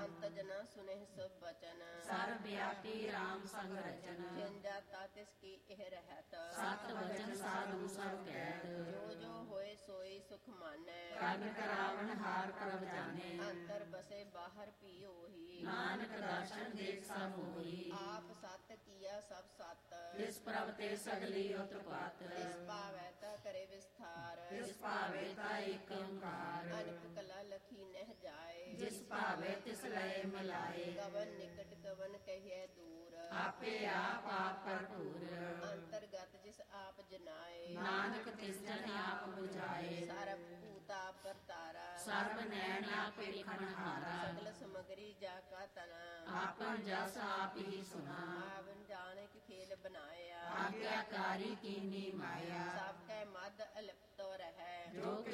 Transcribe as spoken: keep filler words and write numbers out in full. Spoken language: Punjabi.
ਸੰਤ ਜਨਾ ਸੁਨਹਿ ਸਭ ਬਚਨ, ਸਰਬ ਵਿਆਪੀ ਰਾਮ ਸੰਗ ਰਚਨ, ਜਿਨ ਜਾਤਾ ਤਿਸ ਕੀ ਇਹ ਰਹਿਤ, ਸਤ ਵਚਨ ਸਾਧੂ ਸਭ ਕਹਿਤ, ਜੋ ਜੋ ਹੋਏ ਸੋਈ ਸੁਖ ਮਾਨੈ, ਕਰਨ ਕਰਾਵਣ ਹਾਰ ਪ੍ਰਭ ਜਾਣੇ, ਅੰਤਰ ਬਸੇ ਬਾਹਰ ਪੀ ਉਹੀ, ਨਾਨਕ ਦਰਸ਼ਨ ਦੇਖ ਸਭ ਹੋਈ, ਆਪ ਸਤ ਕੀਆ ਸਭ ਸਤ, ਤਿਸ ਪ੍ਰਭ ਤੇ ਸਗਲੀ ਉਤਪਾਤ, ਤਿਸ ਭਾਵੈ ਤਾ ਕਰੇ ਵਿਸਥਾਰ, ਤਿਸ ਭਾਵੇ ਤਾ ਏਕ ਓੰਕਾਰ, ਅਨਕ ਕਲਾ ਲਖੀ ਨਹਿ ਜਾਏ, ਜਿਸ ਭਾਵੇ ਤਿਸ ਲਏ ਮਿਲਾਏ, ਕਵਨ ਨਿਕਟ ਕਵਨ ਕਹੀਐ ਦੂਰ, ਆਪੇ ਆਪ ਆਪ ਭਰਪੂਰ, ਅੰਤਰਗਤ ਜਿਸ ਆਪ ਜਨਾਏ, ਨਾਨਕ ਤਿਸ ਜਨ ਆਪ ਬੁਝਾਏ, ਸਰਬ ਭੂਤਾ ਪਰਤਾਰਾ, ਸਰਬ ਨੈਣ ਆਪ ਵੇਖਣ ਹਾਰਾ, ਸਗਲ ਸਮਗਰੀ ਜਾ ਕਾ ਤਨਾ, ਆਪਨ ਜਸ ਆਪ ਹੀ ਸੁਨਾ, ਆਵਨ ਜਾਣੇ ਕਿ ਖੇਲ ਬਣਾਇਆ, ਆਗਿਆਕਾਰੀ ਕੀਨੀ ਮਾਇਆ, ਸਭ ਕੈ ਮਦ ਅਲਿਪਤੋ ਰਹੈ, ਜੋ ਕਿ